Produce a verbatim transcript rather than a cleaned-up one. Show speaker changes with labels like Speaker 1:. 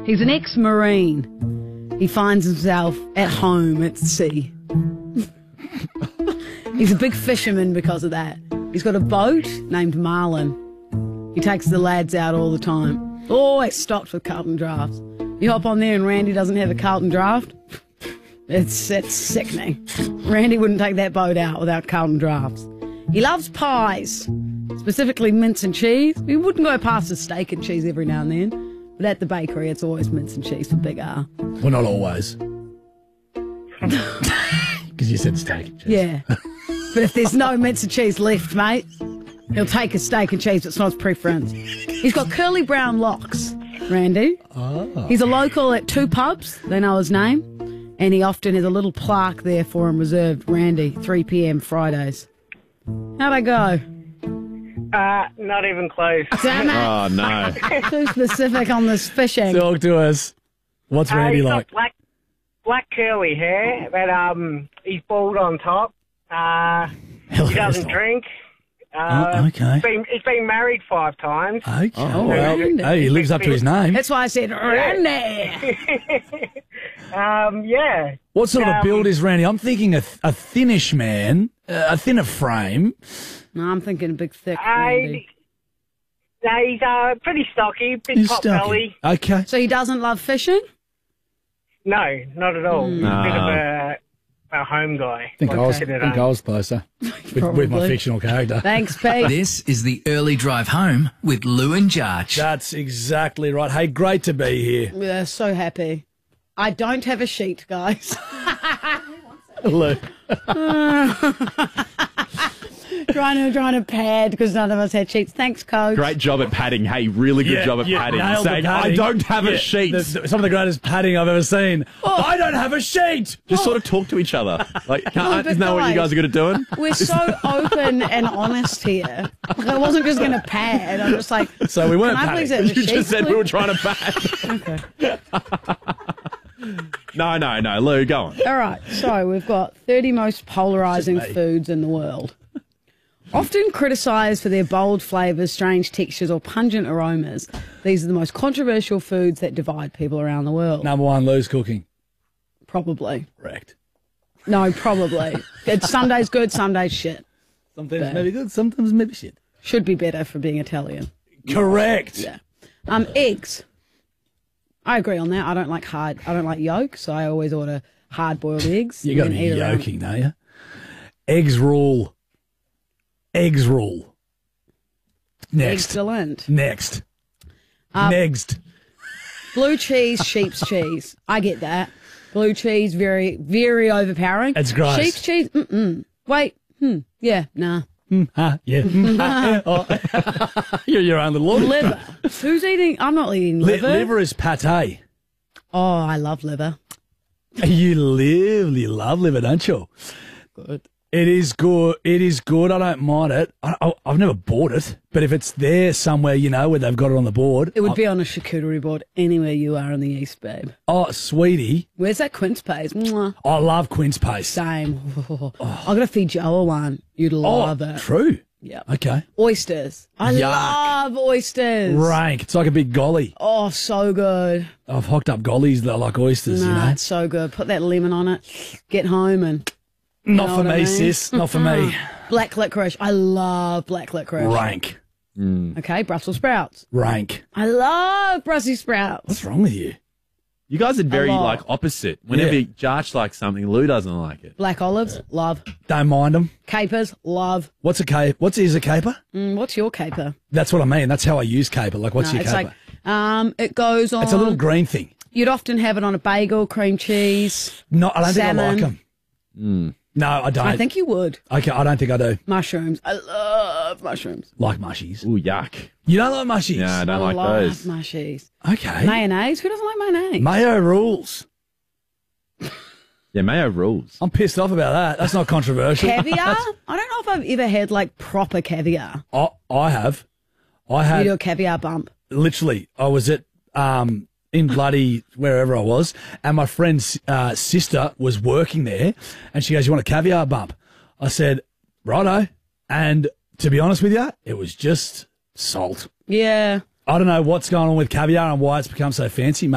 Speaker 1: He's an ex-Marine. He finds himself at home at sea. He's a big fisherman because of that. He's got a boat named Marlin. He takes the lads out all the time. Always stocked with Carlton drafts. You hop on there and Randy doesn't have a Carlton draft. It's, it's sickening. Randy wouldn't take that boat out without Carlton drafts. He loves pies, specifically mince and cheese. He wouldn't go past a steak and cheese every now and then, but at the bakery it's always mince and cheese for Big R.
Speaker 2: Well, not always. Because you said steak and cheese.
Speaker 1: Yeah. But if there's no mince and cheese left, mate, he'll take a steak and cheese. It's not his preference. He's got curly brown locks, Randy.
Speaker 2: Oh.
Speaker 1: He's a local at two pubs. They know his name. And he often has a little plaque there for him reserved, Randy, three p.m. Fridays. How'd I go?
Speaker 3: Uh, not even close.
Speaker 1: Damn it.
Speaker 4: Oh, no.
Speaker 1: Too specific on this fishing.
Speaker 2: Talk to us. What's
Speaker 3: Uh,
Speaker 2: Randy
Speaker 3: he's got
Speaker 2: like?
Speaker 3: Black, black curly hair, but um, he's bald on top. Uh,
Speaker 2: Hell,
Speaker 3: he doesn't
Speaker 2: hairstyle.
Speaker 3: drink. Uh,
Speaker 2: Oh, okay.
Speaker 3: He's been, he's been married five times.
Speaker 2: Okay.
Speaker 1: Oh,
Speaker 2: well,
Speaker 1: Randy.
Speaker 2: hey, he lives up to his name.
Speaker 1: That's why I said, Randy.
Speaker 3: Um, yeah.
Speaker 2: What sort of
Speaker 3: um,
Speaker 2: build is Randy? I'm thinking a, th- a thinnish man, uh, a thinner frame.
Speaker 1: No, I'm thinking a big, thick
Speaker 3: I,
Speaker 1: Randy.
Speaker 3: no, he's uh, pretty stocky, big
Speaker 2: He's
Speaker 3: top
Speaker 2: stocky.
Speaker 3: belly.
Speaker 2: Okay.
Speaker 1: So he doesn't love fishing?
Speaker 3: No, not at all. He's a bit of
Speaker 4: No.
Speaker 3: a, a home guy.
Speaker 2: I think, I
Speaker 3: Likes
Speaker 2: was,
Speaker 3: to sit
Speaker 2: I
Speaker 3: at
Speaker 2: think I
Speaker 3: home.
Speaker 2: was closer with, with my
Speaker 1: Probably.
Speaker 2: fictional character.
Speaker 1: Thanks, Pete.
Speaker 5: This is the early drive home with Lou and Jarch.
Speaker 2: That's exactly right. Hey, great to be here.
Speaker 1: Yeah, so happy. I don't have a sheet, guys.
Speaker 2: Lou.
Speaker 1: trying to trying to pad because none of us had sheets. Thanks, Coach.
Speaker 4: Great job at padding. Hey, really good
Speaker 2: Yeah,
Speaker 4: job at
Speaker 2: yeah,
Speaker 4: padding.
Speaker 2: nailed the
Speaker 4: Saying,
Speaker 2: padding.
Speaker 4: I don't have
Speaker 2: Yeah,
Speaker 4: a sheet.
Speaker 2: the- the- some of the greatest padding I've ever seen.
Speaker 1: Oh.
Speaker 2: I don't have a sheet.
Speaker 4: Just sort of talk to each other. Like, can't,
Speaker 1: Oh, but
Speaker 4: isn't that what you
Speaker 1: guys,
Speaker 4: guys are good at doing?
Speaker 1: We're so open and honest here. Like, I wasn't just going to pad. I'm just like,
Speaker 2: So we weren't
Speaker 1: can I
Speaker 2: padding.
Speaker 1: please have a
Speaker 4: You
Speaker 1: sheet,
Speaker 4: just said we
Speaker 1: please?
Speaker 4: were trying to pad. No, no, no. Lou, go on.
Speaker 1: All right, so we've got thirty most polarising
Speaker 2: Just me.
Speaker 1: foods in the world. Often criticised for their bold flavours, strange textures or pungent aromas, these are the most controversial foods that divide people around the world.
Speaker 2: Number one, Lou's cooking.
Speaker 1: Probably.
Speaker 2: Correct.
Speaker 1: No, probably. It's some days good, some days shit.
Speaker 2: Sometimes
Speaker 1: Bad.
Speaker 2: maybe good, sometimes maybe shit.
Speaker 1: Should be better for being Italian.
Speaker 2: Correct.
Speaker 1: Yeah. Um, eggs. I agree on that. I don't like hard. I don't like yolk, so I always order hard-boiled eggs.
Speaker 2: You got to
Speaker 1: and
Speaker 2: be
Speaker 1: eat around-
Speaker 2: yoking, don't you? Eggs rule. Eggs rule. Next.
Speaker 1: Excellent.
Speaker 2: Next.
Speaker 1: Um,
Speaker 2: Next.
Speaker 1: Blue cheese, sheep's cheese. I get that. Blue cheese, very, very overpowering.
Speaker 2: It's gross.
Speaker 1: Sheep's cheese, mm-mm. Wait, hmm, yeah, nah.
Speaker 2: Huh? Yeah. Yeah. Oh. You're your own little order.
Speaker 1: Liver. Who's eating? I'm not eating
Speaker 2: Li-
Speaker 1: liver.
Speaker 2: liver is pate.
Speaker 1: Oh, I love liver.
Speaker 2: You live, you love liver, don't you?
Speaker 1: Good.
Speaker 2: It is good. It is good. I don't mind it. I, I, I've never bought it, but if it's there somewhere, you know, where they've got it on the board.
Speaker 1: It would
Speaker 2: I-
Speaker 1: be on a charcuterie board anywhere you are in the East, babe.
Speaker 2: Oh, sweetie.
Speaker 1: Where's that quince paste? Mwah.
Speaker 2: I love quince paste.
Speaker 1: Same. I've got a Feijoa one. You'd love
Speaker 2: oh,
Speaker 1: it.
Speaker 2: true.
Speaker 1: Yeah.
Speaker 2: Okay.
Speaker 1: Oysters. I
Speaker 2: Yuck.
Speaker 1: love oysters.
Speaker 2: Rank. It's like a big golly.
Speaker 1: Oh, so good.
Speaker 2: I've hocked up gollies that are like oysters,
Speaker 1: Nah,
Speaker 2: you know.
Speaker 1: it's so good. Put that lemon on it. Get home and
Speaker 2: Not
Speaker 1: know
Speaker 2: for
Speaker 1: what
Speaker 2: me,
Speaker 1: I mean?
Speaker 2: sis. Not for me.
Speaker 1: black licorice. I love black licorice.
Speaker 2: Rank.
Speaker 1: Okay, Brussels sprouts.
Speaker 2: Rank.
Speaker 1: I love Brussels sprouts.
Speaker 2: What's wrong with you?
Speaker 4: You guys are very,
Speaker 1: lot.
Speaker 4: like, opposite. Whenever
Speaker 2: Yeah.
Speaker 4: Jarch likes something, Lou doesn't like it.
Speaker 1: Black olives, love.
Speaker 2: Don't mind them.
Speaker 1: Capers, love.
Speaker 2: What's a cape? What's is a caper?
Speaker 1: Mm, what's your caper?
Speaker 2: That's what I mean. That's how I use caper. Like, what's
Speaker 1: No,
Speaker 2: your
Speaker 1: it's
Speaker 2: caper?
Speaker 1: like um, it goes on.
Speaker 2: It's a little green thing.
Speaker 1: You'd often have it on a bagel, cream cheese.
Speaker 2: No, I don't
Speaker 1: Salmon.
Speaker 2: think I like them. No, I don't.
Speaker 1: I think you would.
Speaker 2: Okay, I don't think I do.
Speaker 1: Mushrooms. I love mushrooms.
Speaker 2: Like mushies.
Speaker 4: Ooh, yuck.
Speaker 2: You don't like mushies?
Speaker 4: Yeah, I don't
Speaker 1: I
Speaker 4: like
Speaker 1: love
Speaker 4: those.
Speaker 1: mushies.
Speaker 2: Okay.
Speaker 1: Mayonnaise. Who doesn't like mayonnaise?
Speaker 2: Mayo rules.
Speaker 4: Yeah, mayo rules.
Speaker 2: I'm pissed off about that. That's not controversial.
Speaker 1: Caviar? I don't know if I've ever had like proper caviar.
Speaker 2: I, I have. I
Speaker 1: You
Speaker 2: had
Speaker 1: do a caviar bump.
Speaker 2: literally. I was at um in bloody wherever I was, and my friend's uh, sister was working there, and she goes, "You want a caviar bump?" I said, "Righto." And to be honest with you, it was just salt.
Speaker 1: Yeah.
Speaker 2: I don't know what's going on with caviar and why it's become so fancy.